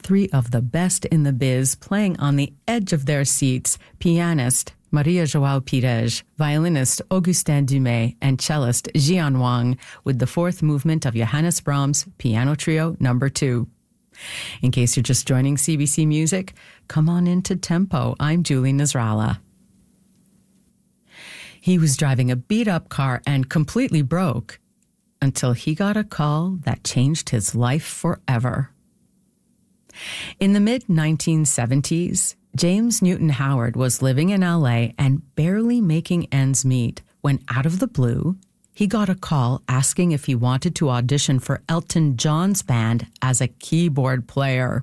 three of the best in the biz playing on the edge of their seats: pianist Maria João Pires, violinist Augustin Dumais, and cellist Jian Wang, with the fourth movement of Johannes Brahms' Piano Trio No. 2. In case you're just joining CBC Music, come on into Tempo. I'm Julie Nasrallah. He was driving a beat-up car and completely broke until he got a call that changed his life forever. In the mid-1970s, James Newton Howard was living in LA and barely making ends meet when, out of the blue, he got a call asking if he wanted to audition for Elton John's band as a keyboard player.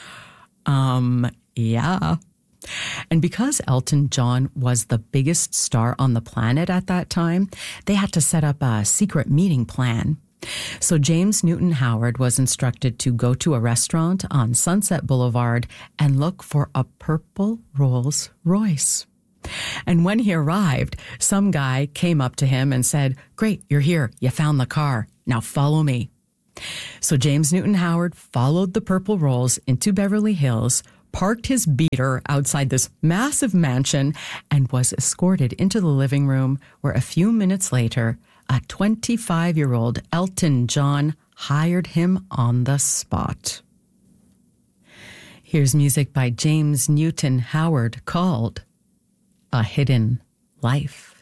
Yeah. And because Elton John was the biggest star on the planet at that time, they had to set up a secret meeting plan. So James Newton Howard was instructed to go to a restaurant on Sunset Boulevard and look for a purple Rolls Royce. And when he arrived, some guy came up to him and said, "Great, you're here. You found the car. Now follow me." So James Newton Howard followed the purple Rolls into Beverly Hills, parked his beater outside this massive mansion, and was escorted into the living room where a few minutes later, a 25-year-old Elton John hired him on the spot. Here's music by James Newton Howard called A Hidden Life.